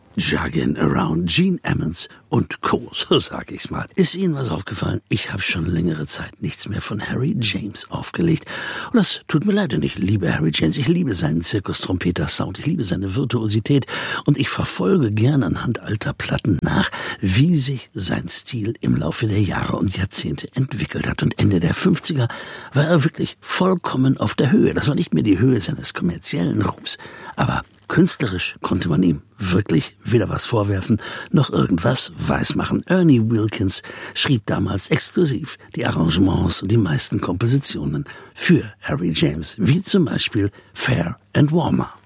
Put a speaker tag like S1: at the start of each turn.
S1: Juggin' Around, Gene Ammons und Co., so sag ich's mal. Ist Ihnen was aufgefallen? Ich habe schon längere Zeit nichts mehr von Harry James aufgelegt. Und das tut mir leid, denn ich liebe Harry James, ich liebe seinen Zirkus-Trompeter-Sound, ich liebe seine Virtuosität und ich verfolge gern anhand alter Platten nach, wie sich sein Stil im Laufe der Jahre und Jahrzehnte entwickelt hat. Und Ende der 50er war er wirklich vollkommen auf der Höhe. Das war nicht mehr die Höhe seines kommerziellen Ruhms, aber künstlerisch konnte man ihm wirklich weder was vorwerfen, noch irgendwas weismachen. Ernie Wilkins schrieb damals exklusiv die Arrangements und die meisten Kompositionen für Harry James, wie zum Beispiel Fair and Warmer.